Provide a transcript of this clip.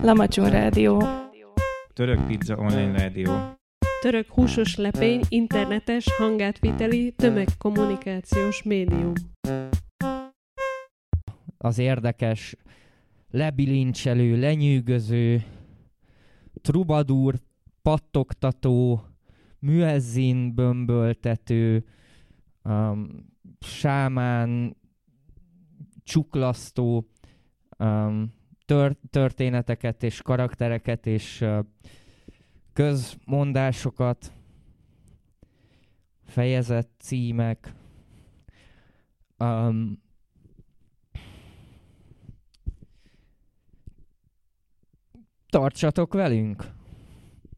Lamacson Rádió. Török Pizza Online Rádió. Török húsos lepény internetes hangátviteli tömegkommunikációs médium. Az érdekes, lebilincselő, lenyűgöző, trubadúr, pattogtató, müezzin bömböltető, sámán, csuklasztó történeteket és karaktereket és közmondásokat, fejezet címek, tartsatok velünk!